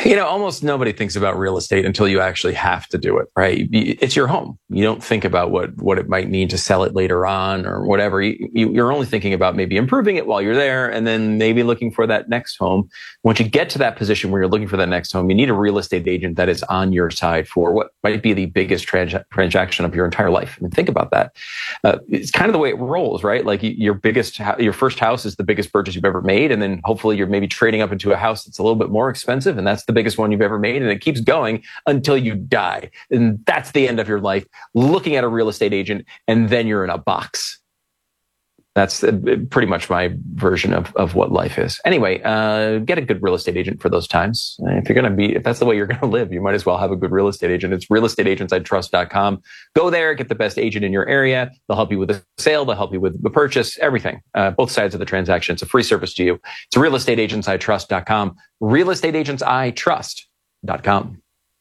Almost nobody thinks about real estate until you actually have to do it, right? It's your home. You don't think about what it might mean to sell it later on or whatever. You're only thinking about maybe improving it while you're there and then maybe looking for that next home. Once you get to that position where you're looking for that next home, you need a real estate agent that is on your side for what might be the biggest transaction of your entire life. I mean, think about that. It's kind of the way it rolls, right? Like your first house is the biggest purchase you've ever made. And then hopefully you're maybe trading up into a house that's a little bit more expensive. And that's the biggest one you've ever made. And it keeps going until you die. And that's the end of your life, looking at a real estate agent, and then you're in a box. That's pretty much my version of what life is. Anyway, get a good real estate agent for those times. If that's the way you're going to live, you might as well have a good real estate agent. It's realestateagentsitrust.com. Go there, get the best agent in your area. They'll help you with the sale. They'll help you with the purchase, everything, both sides of the transaction. It's a free service to you. It's realestateagentsitrust.com, realestateagentsitrust.com.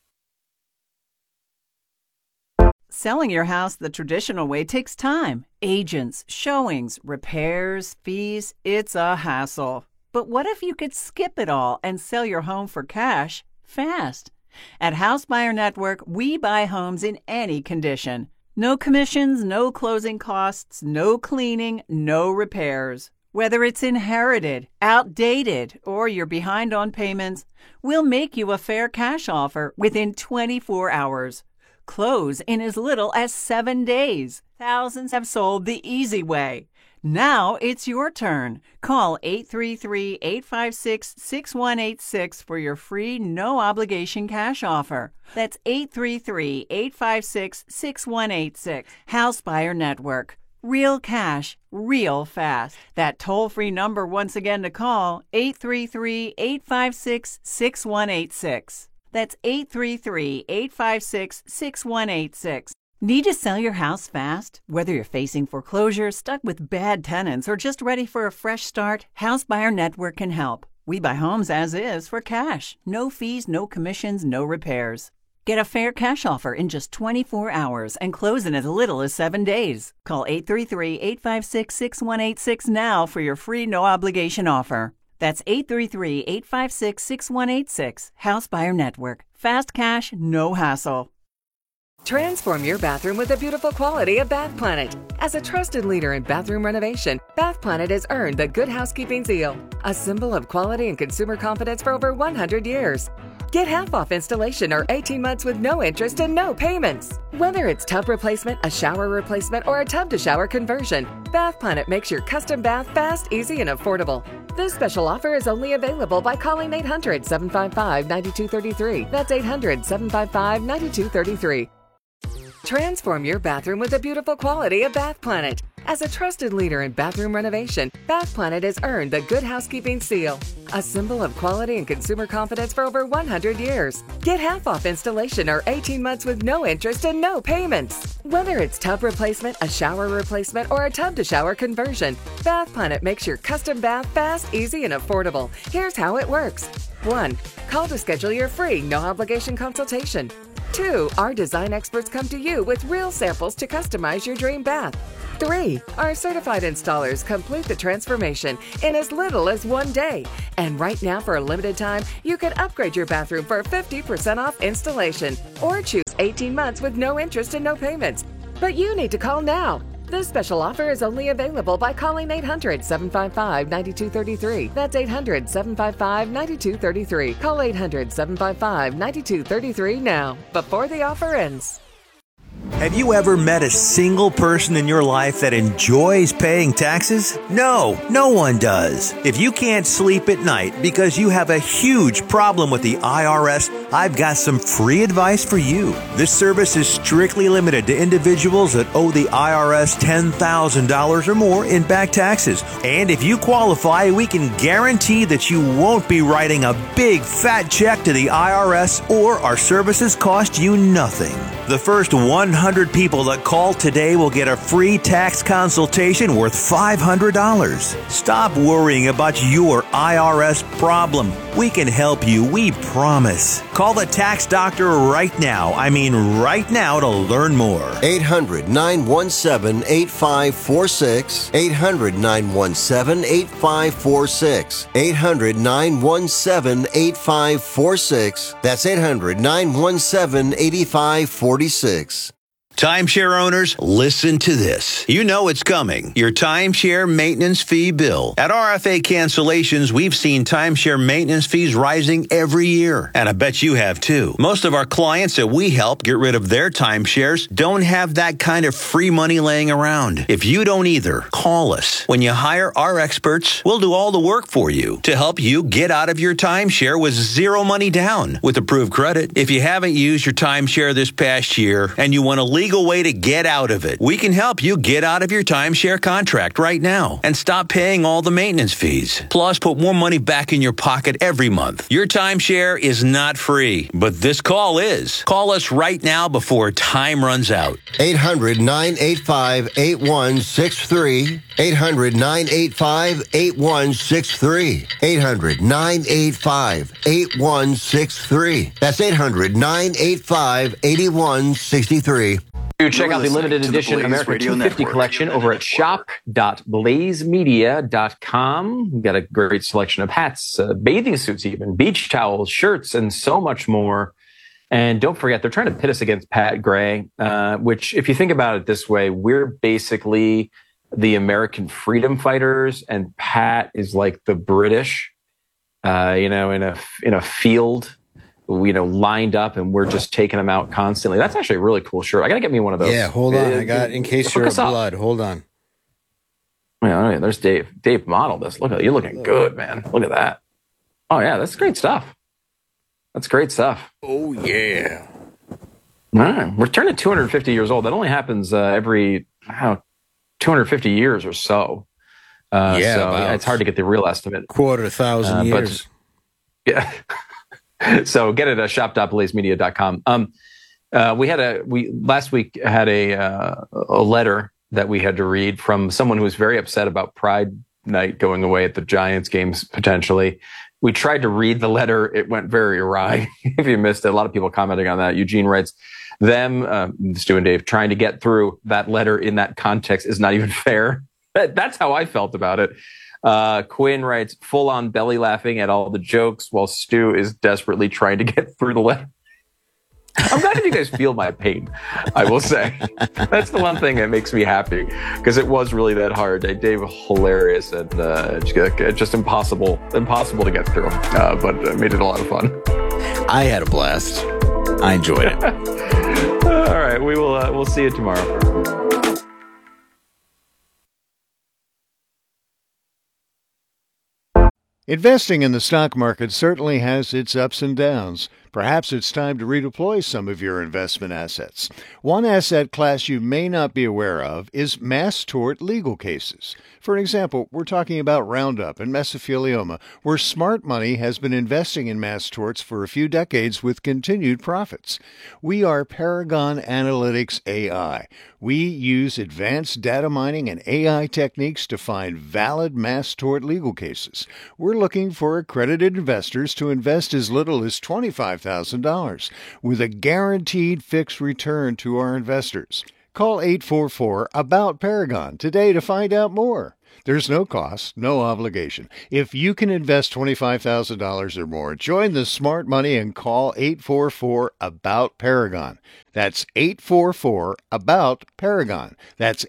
Selling your house the traditional way takes time. Agents, showings, repairs, fees, it's a hassle. But what if you could skip it all and sell your home for cash fast? At House Buyer Network, we buy homes in any condition. No commissions, no closing costs, no cleaning, no repairs. Whether it's inherited, outdated, or you're behind on payments, we'll make you a fair cash offer within 24 hours. Close in as little as 7 days. Thousands have sold the easy way. Now it's your turn. Call 833-856-6186 for your free, no-obligation cash offer. That's 833-856-6186. House Buyer Network. Real cash, real fast. That toll-free number once again to call, 833-856-6186. That's 833-856-6186. Need to sell your house fast? Whether you're facing foreclosure, stuck with bad tenants, or just ready for a fresh start, House Buyer Network can help. We buy homes as is for cash. No fees, no commissions, no repairs. Get a fair cash offer in just 24 hours and close in as little as 7 days. Call 833-856-6186 now for your free no-obligation offer. That's 833-856-6186. House Buyer Network. Fast cash, no hassle. Transform your bathroom with the beautiful quality of Bath Planet. As a trusted leader in bathroom renovation, Bath Planet has earned the Good Housekeeping seal, a symbol of quality and consumer confidence for over 100 years. Get half off installation or 18 months with no interest and no payments. Whether it's tub replacement, a shower replacement, or a tub-to-shower conversion, Bath Planet makes your custom bath fast, easy, and affordable. This special offer is only available by calling 800-755-9233. That's 800-755-9233. Transform your bathroom with the beautiful quality of Bath Planet. As a trusted leader in bathroom renovation, Bath Planet has earned the Good Housekeeping seal, a symbol of quality and consumer confidence for over 100 years. Get half off installation or 18 months with no interest and no payments. Whether it's tub replacement, a shower replacement, or a tub-to-shower conversion, Bath Planet makes your custom bath fast, easy, and affordable. Here's how it works. 1. Call to schedule your free, no-obligation consultation. 2. Our design experts come to you with real samples to customize your dream bath. 3. Our certified installers complete the transformation in as little as 1 day. And right now, for a limited time, you can upgrade your bathroom for 50% off installation or choose 18 months with no interest and no payments. But you need to call now. This special offer is only available by calling 800-755-9233. That's 800-755-9233. Call 800-755-9233 now, before the offer ends. Have you ever met a single person in your life that enjoys paying taxes? No, no one does. If you can't sleep at night because you have a huge problem with the IRS, I've got some free advice for you. This service is strictly limited to individuals that owe the IRS $10,000 or more in back taxes. And if you qualify, we can guarantee that you won't be writing a big fat check to the IRS, or our services cost you nothing. The first 100 100 people that call today will get a free tax consultation worth $500. Stop worrying about your IRS problem. We can help you, we promise. Call the tax doctor right now. I mean right now to learn more. 800-917-8546. 800-917-8546. 800-917-8546. That's 800-917-8546. Timeshare owners, listen to this. You know it's coming. Your timeshare maintenance fee bill. At RFA Cancellations, we've seen timeshare maintenance fees rising every year. And I bet you have too. Most of our clients that we help get rid of their timeshares don't have that kind of free money laying around. If you don't either, call us. When you hire our experts, we'll do all the work for you to help you get out of your timeshare with zero money down with approved credit. If you haven't used your timeshare this past year and you want to legal way to get out of it, we can help you get out of your timeshare contract right now and stop paying all the maintenance fees. Plus, put more money back in your pocket every month. Your timeshare is not free, but this call is. Call us right now before time runs out. 800-985-8163. 800-985-8163. 800-985-8163. That's 800-985-8163. Check out the limited edition America 250 collection over at shop.blazemedia.com. We've got a great selection of hats, bathing suits even, beach towels, shirts, and so much more. And don't forget, they're trying to pit us against Pat Gray, which, if you think about it this way, we're basically the American freedom fighters, and Pat is like the British, in a field, lined up, and we're just taking them out constantly. That's actually a really cool shirt. I got to get me one of those. Yeah, hold on. I got, in case you're blood, hold on. Yeah, there's Dave. Dave modeled this. Look at you're looking good, man. Look at that. Oh yeah, that's great stuff. That's great stuff. Oh yeah. All right, we're turning 250 years old. That only happens every 250 years or so. So it's hard to get the real estimate. 250,000 years. Yeah. So get it at shop.blazemedia.com. We last week had a letter that we had to read from someone who was very upset about Pride Night going away at the Giants games potentially. We tried to read the letter. It went very awry. If you missed it, a lot of people commenting on that. Eugene writes, Stu and Dave, trying to get through that letter in that context is not even fair. That's how I felt about it. Quinn writes, full on belly laughing at all the jokes while Stu is desperately trying to get through the letter. I'm glad if you guys feel my pain, I will say. That's the one thing that makes me happy, because it was really that hard. Dave was hilarious and just impossible to get through, but made it a lot of fun. I had a blast. I enjoyed it. All right, we'll see you tomorrow. Investing in the stock market certainly has its ups and downs. Perhaps it's time to redeploy some of your investment assets. One asset class you may not be aware of is mass tort legal cases. For example, we're talking about Roundup and mesothelioma, where smart money has been investing in mass torts for a few decades with continued profits. We are Paragon Analytics AI. We use advanced data mining and AI techniques to find valid mass tort legal cases. We're looking for accredited investors to invest as little as $25,000 with a guaranteed fixed return to our investors. Call 844-ABOUT-PARAGON today to find out more. There's no cost, no obligation. If you can invest $25,000 or more, join the smart money and call 844-ABOUT-PARAGON. That's 844-ABOUT-PARAGON. That's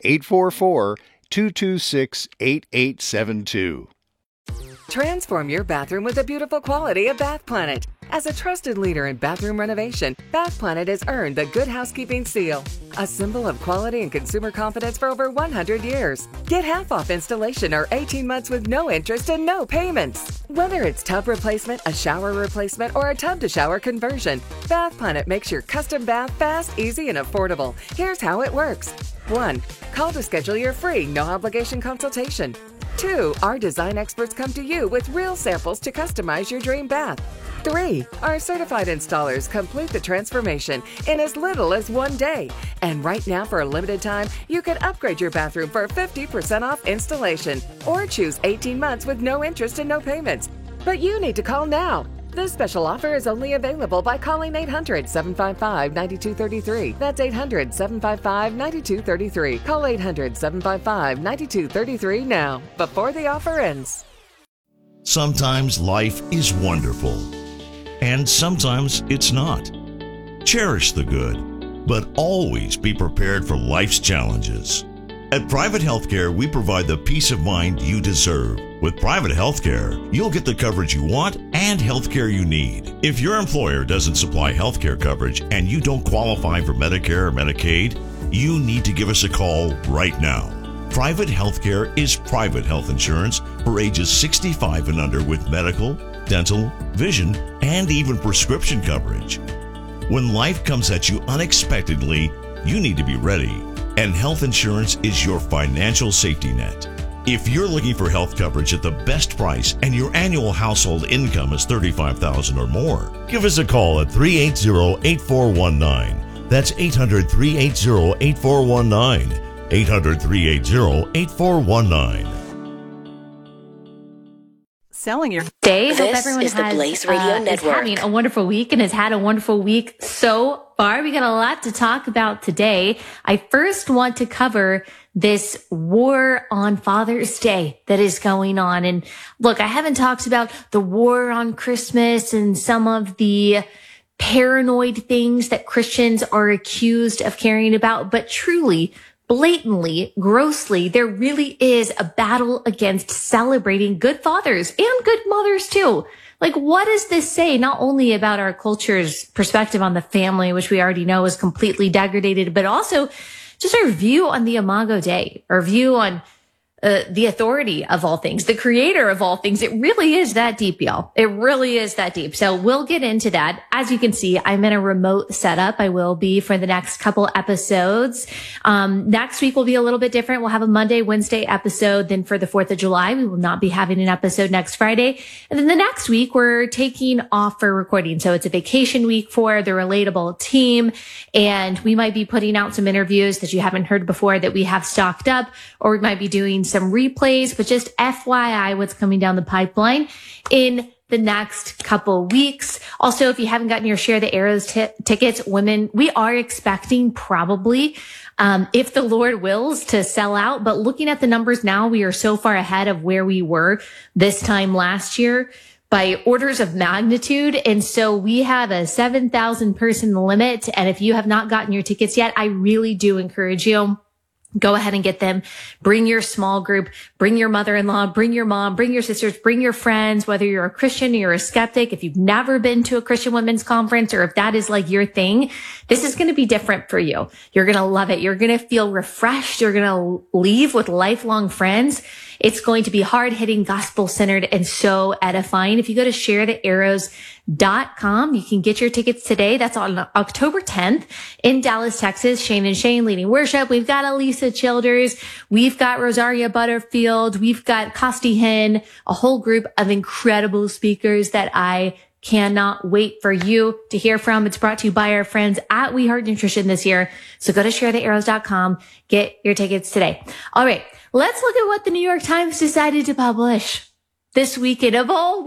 844-226-8872. Transform your bathroom with the beautiful quality of Bath Planet. As a trusted leader in bathroom renovation, Bath Planet has earned the Good Housekeeping Seal, a symbol of quality and consumer confidence for over 100 years. Get half off installation or 18 months with no interest and no payments. Whether it's tub replacement, a shower replacement, or a tub-to-shower conversion, Bath Planet makes your custom bath fast, easy, and affordable. Here's how it works. 1. Call to schedule your free, no-obligation consultation. 2, our design experts come to you with real samples to customize your dream bath. 3, our certified installers complete the transformation in as little as 1 day. And right now, for a limited time, you can upgrade your bathroom for 50% off installation or choose 18 months with no interest and no payments. But you need to call now. This special offer is only available by calling 800-755-9233. That's 800-755-9233. Call 800-755-9233 now, before the offer ends. Sometimes life is wonderful, and sometimes it's not. Cherish the good, but always be prepared for life's challenges. At Private Healthcare, we provide the peace of mind you deserve. With Private Healthcare, you'll get the coverage you want and healthcare you need. If your employer doesn't supply healthcare coverage and you don't qualify for Medicare or Medicaid, you need to give us a call right now. Private Healthcare is private health insurance for ages 65 and under with medical, dental, vision, and even prescription coverage. When life comes at you unexpectedly, you need to be ready. And health insurance is your financial safety net. If you're looking for health coverage at the best price and your annual household income is $35,000 or more, give us a call at 380-8419. That's 800-380-8419. 800-380-8419. Selling your day. Hope everyone is the Blaze Radio Network. Is having a wonderful week and has had a wonderful week so far. We got a lot to talk about today. I first want to cover this war on Father's Day that is going on. And look, I haven't talked about the war on Christmas and some of the paranoid things that Christians are accused of caring about, but truly, blatantly, grossly, there really is a battle against celebrating good fathers and good mothers too. Like, what does this say not only about our culture's perspective on the family, which we already know is completely degraded, but also just our view on the Imago Dei, our view on the authority of all things, the creator of all things. It really is that deep, y'all. It really is that deep. So we'll get into that. As you can see, I'm in a remote setup. I will be for the next couple episodes. Next week will be a little bit different. We'll have a Monday, Wednesday episode. Then for the 4th of July, we will not be having an episode next Friday. And then the next week, we're taking off for recording. So it's a vacation week for the Relatable team. And we might be putting out some interviews that you haven't heard before that we have stocked up, or we might be doing some replays, but just FYI, what's coming down the pipeline in the next couple weeks. Also, if you haven't gotten your Share the Arrows tickets, women, we are expecting probably, if the Lord wills, to sell out. But looking at the numbers now, we are so far ahead of where we were this time last year by orders of magnitude. And so we have a 7,000 person limit. And if you have not gotten your tickets yet, I really do encourage you, go ahead and get them. Bring your small group, bring your mother-in-law, bring your mom, bring your sisters, bring your friends, whether you're a Christian or you're a skeptic. If you've never been to a Christian women's conference, or if that is like your thing, this is going to be different for you. You're going to love it. You're going to feel refreshed. You're going to leave with lifelong friends. It's going to be hard-hitting, gospel-centered, and so edifying. If you go to sharethearrows.com, you can get your tickets today. That's on October 10th in Dallas, Texas. Shane and Shane leading worship. We've got Elisa Childers. We've got Rosaria Butterfield. We've got Costi Hinn, a whole group of incredible speakers that I cannot wait for you to hear from. It's brought to you by our friends at We Heart Nutrition this year. So go to sharethearrows.com, get your tickets today. All right. Let's look at what the New York Times decided to publish this weekend of all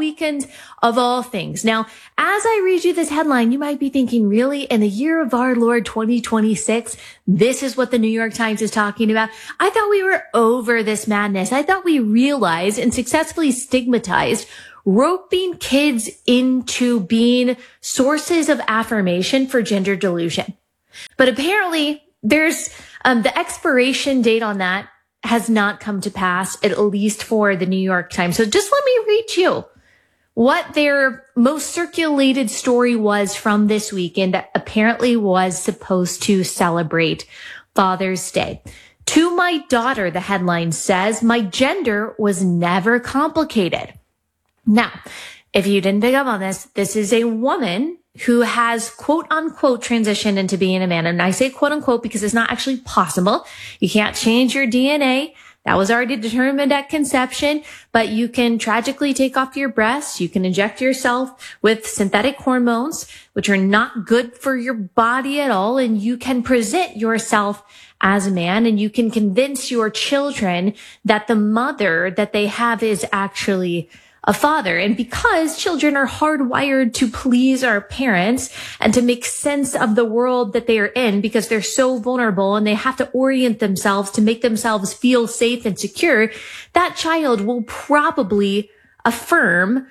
things. Now, as I read you this headline, you might be thinking, really, in the year of our Lord 2026, this is what the New York Times is talking about? I thought we were over this madness. I thought we realized and successfully stigmatized roping kids into being sources of affirmation for gender delusion. But apparently there's the expiration date on that has not come to pass, at least for the New York Times. So just let me read you what their most circulated story was from this weekend that apparently was supposed to celebrate Father's Day. To my daughter, the headline says, my gender was never complicated. Now, if you didn't pick up on this, this is a woman who has quote unquote transitioned into being a man. And I say quote unquote because it's not actually possible. You can't change your DNA. That was already determined at conception, but you can tragically take off your breasts. You can inject yourself with synthetic hormones, which are not good for your body at all. And you can present yourself as a man, and you can convince your children that the mother that they have is actually a father. And because children are hardwired to please our parents and to make sense of the world that they are in, because they're so vulnerable and they have to orient themselves to make themselves feel safe and secure, that child will probably affirm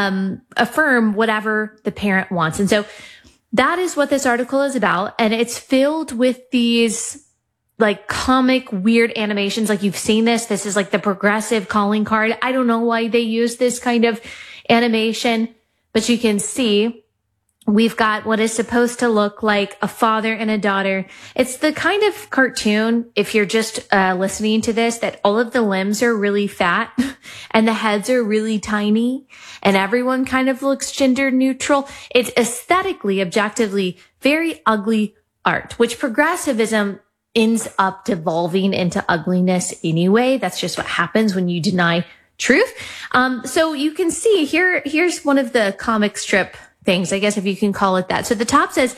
whatever the parent wants. And so that is what this article is about. And it's filled with these like comic weird animations. Like, you've seen this. This is like the Progressive calling card. I don't know why they use this kind of animation, but you can see we've got what is supposed to look like a father and a daughter. It's the kind of cartoon, if you're just listening to this, that all of the limbs are really fat and the heads are really tiny and everyone kind of looks gender neutral. It's aesthetically, objectively very ugly art, which progressivism ends up devolving into ugliness anyway. That's just what happens when you deny truth. So you can see here's one of the comic strip things, I guess, if you can call it that. So the top says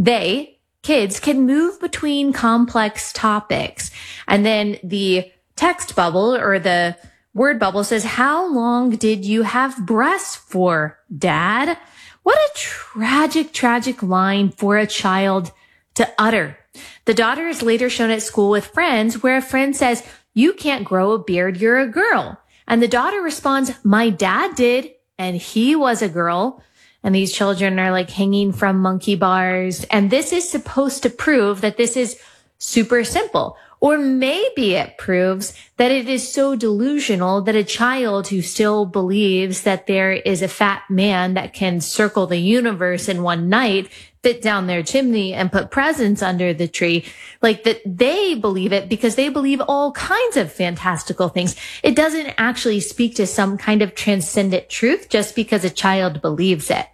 kids can move between complex topics. And then the text bubble or the word bubble says, how long did you have breasts for, Dad? What a tragic line for a child to utter. The daughter is later shown at school with friends where a friend says, you can't grow a beard, you're a girl. And the daughter responds, my dad did, and he was a girl. And these children are like hanging from monkey bars. And this is supposed to prove that this is super simple. Or maybe it proves that it is so delusional that a child who still believes that there is a fat man that can circle the universe in one night, fit down their chimney and put presents under the tree, like that they believe it because they believe all kinds of fantastical things. It doesn't actually speak to some kind of transcendent truth just because a child believes it.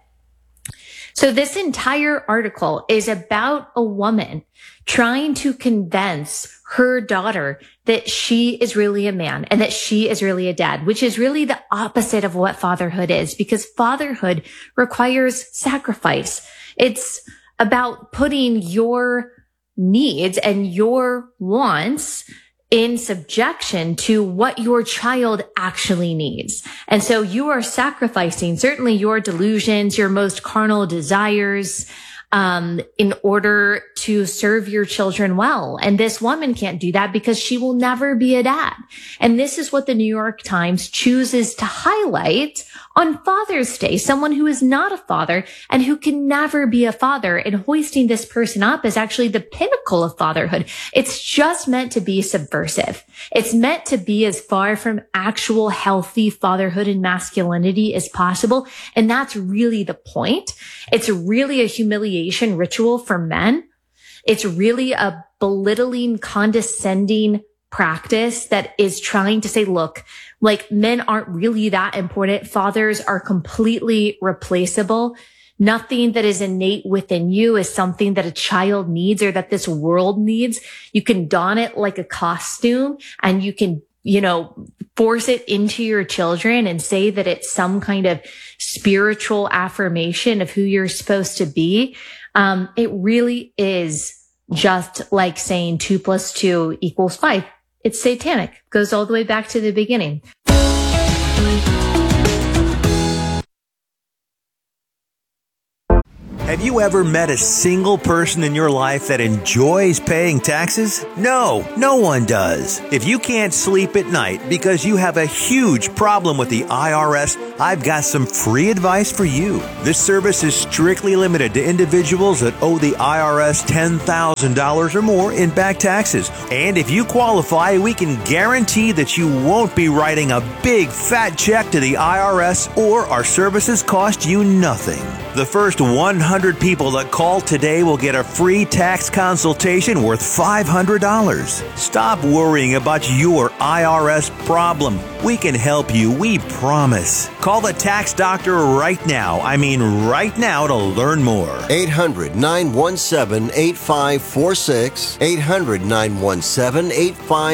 So this entire article is about a woman trying to convince her daughter that she is really a man and that she is really a dad, which is really the opposite of what fatherhood is, because fatherhood requires sacrifice. It's about putting your needs and your wants in subjection to what your child actually needs. And so you are sacrificing certainly your delusions, your most carnal desires, in order to serve your children well. And this woman can't do that because she will never be a dad. And this is what the New York Times chooses to highlight on Father's Day, someone who is not a father and who can never be a father. And hoisting this person up is actually the pinnacle of fatherhood. It's just meant to be subversive. It's meant to be as far from actual healthy fatherhood and masculinity as possible. And that's really the point. It's really a humiliation ritual for men. It's really a belittling, condescending practice that is trying to say, look, like, men aren't really that important. Fathers are completely replaceable. Nothing that is innate within you is something that a child needs or that this world needs. You can don it like a costume and you can, force it into your children and say that it's some kind of spiritual affirmation of who you're supposed to be. It really is just like saying 2 + 2 = 5. It's satanic. Goes all the way back to the beginning. Have you ever met a single person in your life that enjoys paying taxes? No, no one does. If you can't sleep at night because you have a huge problem with the IRS, I've got some free advice for you. This service is strictly limited to individuals that owe the IRS $10,000 or more in back taxes. And if you qualify, we can guarantee that you won't be writing a big fat check to the IRS, or our services cost you nothing. The first 100 people that call today will get a free tax consultation worth $500. Stop worrying about your IRS problem. We can help you, we promise. Call the tax doctor right now. I mean right now, to learn more. 800-917-8546. 800-917-8546.